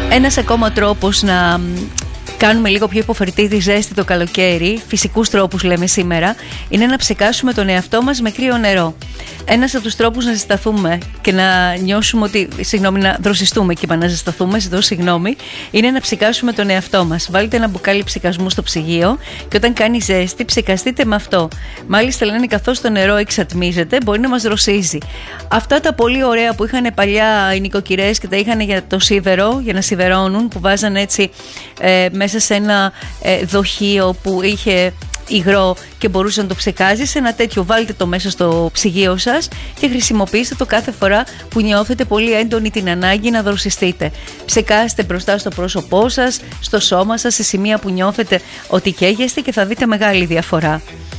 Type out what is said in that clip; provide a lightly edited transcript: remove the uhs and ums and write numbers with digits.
Ένας ακόμα τρόπος να κάνουμε λίγο πιο υποφερτή τη ζέστη το καλοκαίρι, φυσικούς τρόπους λέμε σήμερα, είναι να ψεκάσουμε τον εαυτό μας με κρύο νερό. Ένας από τους τρόπους να ζεσταθούμε και να νιώσουμε ότι, να δροσιστούμε και να ζεσταθούμε, είναι να ψεκάσουμε τον εαυτό μας. Βάλτε ένα μπουκάλι ψεκασμού στο ψυγείο και όταν κάνει ζέστη, ψεκαστείτε με αυτό. Μάλιστα λένε καθώς το νερό εξατμίζεται, μπορεί να μας δροσίζει. Αυτά τα πολύ ωραία που είχαν παλιά οι νοικοκυρές και τα είχαν για το σίδερο, για να σιδερώνουν, που βάζαν έτσι μέσα σε ένα δοχείο που είχε υγρό και μπορούσε να το ψεκάζεις, ένα τέτοιο βάλτε το μέσα στο ψυγείο σας και χρησιμοποιήστε το κάθε φορά που νιώθετε πολύ έντονη την ανάγκη να δροσιστείτε. Ψεκάστε μπροστά στο πρόσωπό σας, στο σώμα σας, σε σημεία που νιώθετε ότι καίγεστε και θα δείτε μεγάλη διαφορά.